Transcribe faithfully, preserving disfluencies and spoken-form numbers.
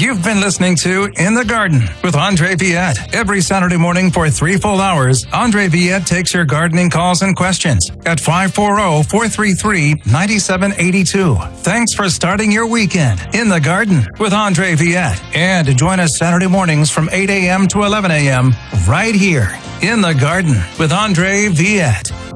You've been listening to In the Garden with Andre Viette. Every Saturday morning for three full hours, Andre Viette takes your gardening calls and questions at five four zero, four three three, nine seven eight two. Thanks for starting your weekend in the garden with Andre Viette. And join us Saturday mornings from eight a.m. to eleven a.m. right here in the garden with Andre Viette.